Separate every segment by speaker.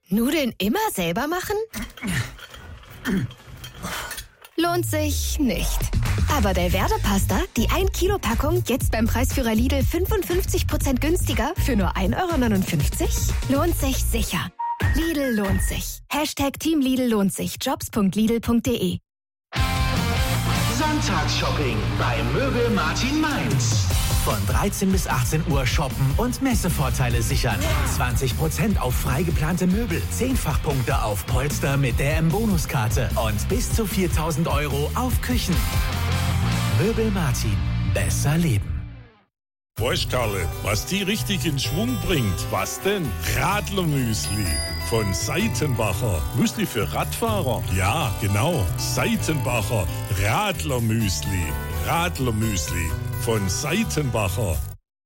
Speaker 1: Nudeln immer selber machen? Lohnt sich nicht. Aber Belverde-Pasta, die 1 Kilo Packung, jetzt beim Preisführer Lidl 55% günstiger für nur 1,59 €? Lohnt sich sicher. Lidl lohnt sich. #Team Lidl lohnt sich. Jobs.lidl.de.
Speaker 2: Sonntagsshopping bei Möbel Martin Mainz. Von 13 bis 18 Uhr shoppen und Messevorteile sichern. 20% auf frei geplante Möbel, 10-fach-Punkte auf Polster mit der M-Bonuskarte und bis zu 4.000 € auf Küchen. Möbel Martin. Besser leben.
Speaker 3: Weißt Karle, was die richtig in Schwung bringt? Was denn? Radlermüsli von Seitenbacher. Müsli für Radfahrer? Ja, genau. Seitenbacher Radlermüsli. Radlermüsli von Seitenbacher.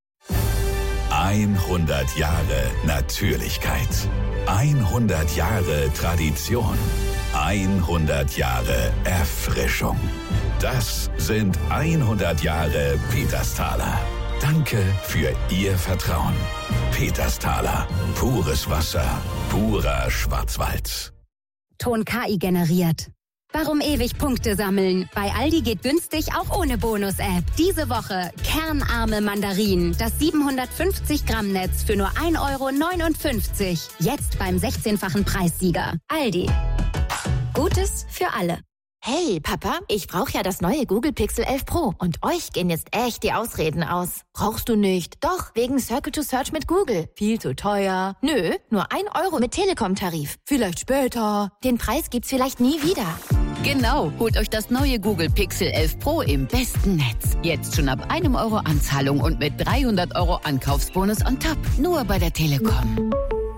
Speaker 4: 100 Jahre Natürlichkeit. 100 Jahre Tradition. 100 Jahre Erfrischung. Das sind 100 Jahre Petersthaler. Danke für Ihr Vertrauen. Petersthaler. Pures Wasser. Purer Schwarzwald.
Speaker 5: Ton KI generiert. Warum ewig Punkte sammeln? Bei Aldi geht günstig auch ohne Bonus-App. Diese Woche kernarme Mandarinen. Das 750 Gramm Netz für nur 1,59 €. Jetzt beim 16-fachen Preissieger. Aldi. Gutes für alle.
Speaker 1: Hey, Papa, ich brauche ja das neue Google Pixel 11 Pro. Und euch gehen jetzt echt die Ausreden aus. Brauchst du nicht? Doch, wegen Circle to Search mit Google. Viel zu teuer. Nö, nur 1 € mit Telekom-Tarif. Vielleicht später. Den Preis gibt's vielleicht nie wieder.
Speaker 6: Genau, holt euch das neue Google Pixel 11 Pro im besten Netz. Jetzt schon ab 1 € Anzahlung und mit 300 € Ankaufsbonus on top. Nur bei der Telekom.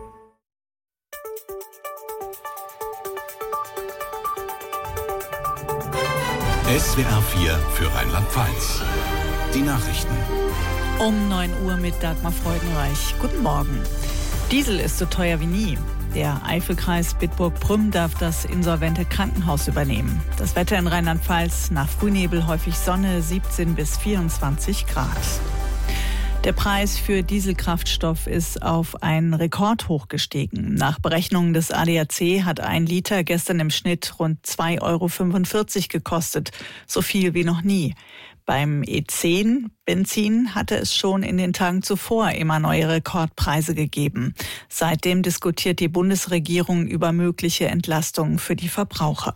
Speaker 4: SWR 4 für Rheinland-Pfalz. Die Nachrichten.
Speaker 7: Um 9 Uhr mit Dagmar Freudenreich. Guten Morgen. Diesel ist so teuer wie nie. Der Eifelkreis Bitburg-Prüm darf das insolvente Krankenhaus übernehmen. Das Wetter in Rheinland-Pfalz: nach Frühnebel häufig Sonne, 17 bis 24 Grad. Der Preis für Dieselkraftstoff ist auf einen Rekordhoch gestiegen. Nach Berechnungen des ADAC hat 1 Liter gestern im Schnitt rund 2,45 € gekostet. So viel wie noch nie. Beim E10 Benzin hatte es schon in den Tagen zuvor immer neue Rekordpreise gegeben. Seitdem diskutiert die Bundesregierung über mögliche Entlastungen für die Verbraucher.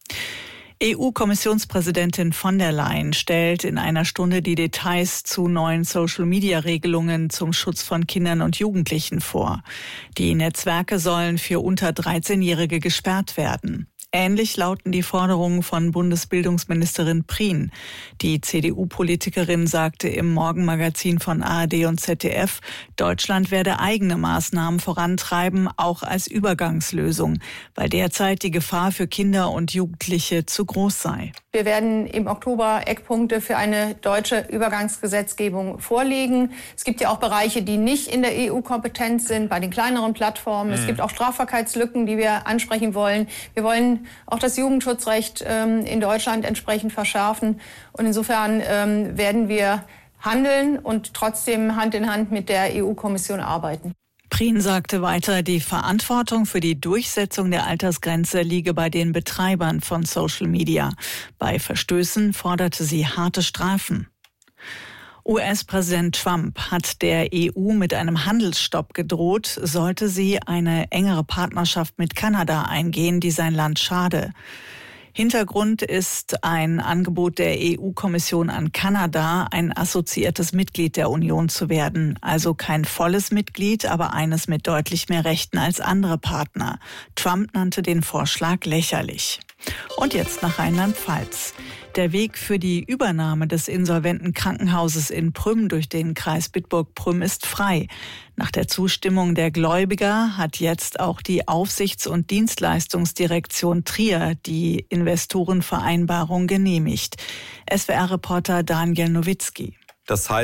Speaker 7: EU-Kommissionspräsidentin von der Leyen stellt in einer Stunde die Details zu neuen Social-Media-Regelungen zum Schutz von Kindern und Jugendlichen vor. Die Netzwerke sollen für unter 13-Jährige gesperrt werden. Ähnlich lauten die Forderungen von Bundesbildungsministerin Prien. Die CDU-Politikerin sagte im Morgenmagazin von ARD und ZDF, Deutschland werde eigene Maßnahmen vorantreiben, auch als Übergangslösung, weil derzeit die Gefahr für Kinder und Jugendliche zu groß sei.
Speaker 8: Wir werden im Oktober Eckpunkte für eine deutsche Übergangsgesetzgebung vorlegen. Es gibt ja auch Bereiche, die nicht in der EU-Kompetenz sind, bei den kleineren Plattformen. Es gibt auch Strafbarkeitslücken, die wir ansprechen wollen. Wir wollen auch das Jugendschutzrecht in Deutschland entsprechend verschärfen. Und insofern werden wir handeln und trotzdem Hand in Hand mit der EU-Kommission arbeiten.
Speaker 7: Prien sagte weiter, die Verantwortung für die Durchsetzung der Altersgrenze liege bei den Betreibern von Social Media. Bei Verstößen forderte sie harte Strafen. US-Präsident Trump hat der EU mit einem Handelsstopp gedroht, sollte sie eine engere Partnerschaft mit Kanada eingehen, die sein Land schade. Hintergrund ist ein Angebot der EU-Kommission an Kanada, ein assoziiertes Mitglied der Union zu werden. Also kein volles Mitglied, aber eines mit deutlich mehr Rechten als andere Partner. Trump nannte den Vorschlag lächerlich. Und jetzt nach Rheinland-Pfalz. Der Weg für die Übernahme des insolventen Krankenhauses in Prüm durch den Kreis Bitburg-Prüm ist frei. Nach der Zustimmung der Gläubiger hat jetzt auch die Aufsichts- und Dienstleistungsdirektion Trier die Investorenvereinbarung genehmigt. SWR-Reporter Daniel Nowitzki.
Speaker 9: Das heißt,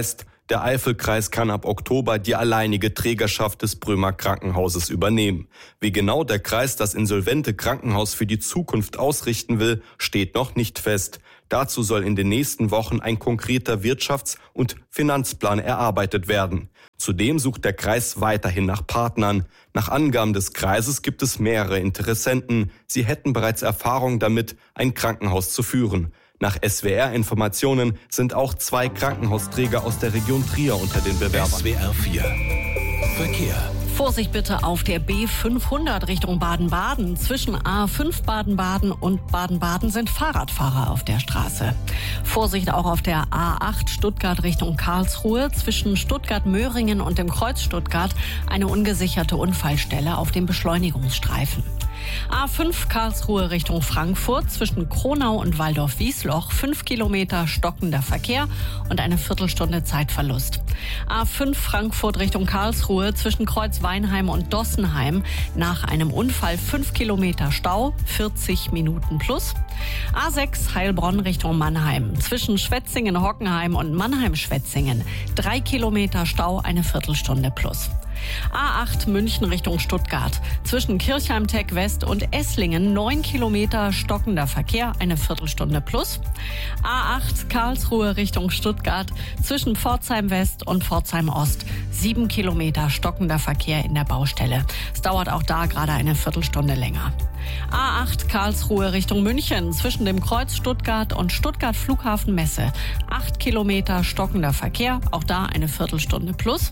Speaker 9: Der Eifelkreis kann ab Oktober die alleinige Trägerschaft des Brömer Krankenhauses übernehmen. Wie genau der Kreis das insolvente Krankenhaus für die Zukunft ausrichten will, steht noch nicht fest. Dazu soll in den nächsten Wochen ein konkreter Wirtschafts- und Finanzplan erarbeitet werden. Zudem sucht der Kreis weiterhin nach Partnern. Nach Angaben des Kreises gibt es mehrere Interessenten. Sie hätten bereits Erfahrung damit, ein Krankenhaus zu führen. Nach SWR-Informationen sind auch 2 Krankenhausträger aus der Region Trier unter den Bewerbern.
Speaker 4: SWR 4 Verkehr.
Speaker 10: Vorsicht bitte auf der B500 Richtung Baden-Baden. Zwischen A5 Baden-Baden und Baden-Baden sind Fahrradfahrer auf der Straße. Vorsicht auch auf der A8 Stuttgart Richtung Karlsruhe. Zwischen Stuttgart-Möhringen und dem Kreuz Stuttgart eine ungesicherte Unfallstelle auf dem Beschleunigungsstreifen. A5 Karlsruhe Richtung Frankfurt, zwischen Kronau und Waldorf-Wiesloch 5 Kilometer stockender Verkehr und eine Viertelstunde Zeitverlust. A5 Frankfurt Richtung Karlsruhe, zwischen Kreuzweinheim und Dossenheim nach einem Unfall 5 Kilometer Stau, 40 Minuten plus. A6 Heilbronn Richtung Mannheim, zwischen Schwetzingen-Hockenheim und Mannheim-Schwetzingen 3 Kilometer Stau, eine Viertelstunde plus. A8 München Richtung Stuttgart, zwischen Kirchheim-Tech West und Esslingen 9 Kilometer stockender Verkehr, eine Viertelstunde plus. A8 Karlsruhe Richtung Stuttgart, zwischen Pforzheim West und Pforzheim Ost 7 Kilometer stockender Verkehr in der Baustelle. Es dauert auch da gerade eine Viertelstunde länger. A8 Karlsruhe Richtung München, zwischen dem Kreuz Stuttgart und Stuttgart Flughafen Messe 8 Kilometer stockender Verkehr, auch da eine Viertelstunde plus.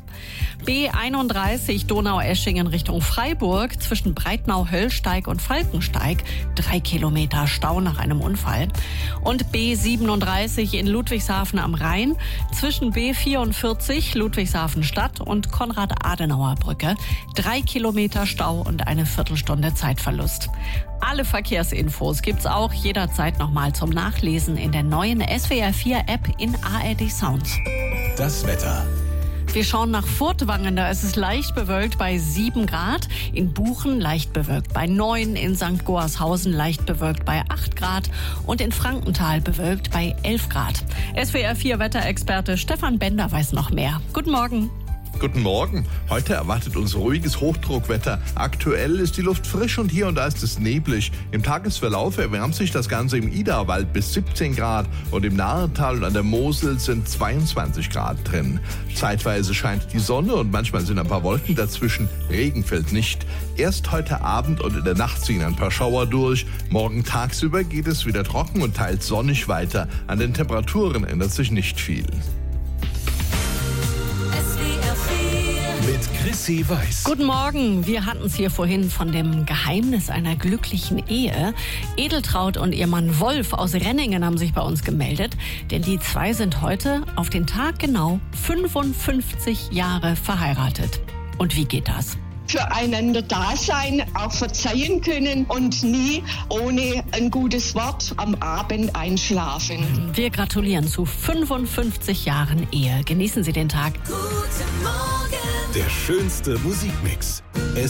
Speaker 10: B31 Donaueschingen Richtung Freiburg, zwischen Breitnau-Höllsteig und Falkensteig 3 Kilometer Stau nach einem Unfall. Und B37 in Ludwigshafen am Rhein, zwischen B44 Ludwigshafen Stadt und Konrad-Adenauer-Brücke 3 Kilometer Stau und eine Viertelstunde Zeitverlust. Alle Verkehrsinfos gibt's auch jederzeit nochmal zum Nachlesen in der neuen SWR 4 App in ARD Sounds.
Speaker 4: Das Wetter.
Speaker 10: Wir schauen nach Furtwangen, da ist es leicht bewölkt bei 7 Grad, in Buchen leicht bewölkt bei 9, in St. Goarshausen leicht bewölkt bei 8 Grad und in Frankenthal bewölkt bei 11 Grad. SWR 4 Wetterexperte Stefan Bender weiß noch mehr. Guten Morgen.
Speaker 11: Guten Morgen. Heute erwartet uns ruhiges Hochdruckwetter. Aktuell ist die Luft frisch und hier und da ist es neblig. Im Tagesverlauf erwärmt sich das Ganze im Idarwald bis 17 Grad und im Nahental und an der Mosel sind 22 Grad drin. Zeitweise scheint die Sonne und manchmal sind ein paar Wolken dazwischen. Regen fällt nicht. Erst heute Abend und in der Nacht ziehen ein paar Schauer durch. Morgen tagsüber geht es wieder trocken und teils sonnig weiter. An den Temperaturen ändert sich nicht viel.
Speaker 4: Mit Chrissy Weiß.
Speaker 10: Guten Morgen. Wir hatten es hier vorhin von dem Geheimnis einer glücklichen Ehe. Edeltraud und ihr Mann Wolf aus Renningen haben sich bei uns gemeldet, denn die 2 sind heute auf den Tag genau 55 Jahre verheiratet. Und wie geht das?
Speaker 12: Füreinander da sein, auch verzeihen können und nie ohne ein gutes Wort am Abend einschlafen.
Speaker 10: Wir gratulieren zu 55 Jahren Ehe. Genießen Sie den Tag.
Speaker 4: Der schönste Musikmix.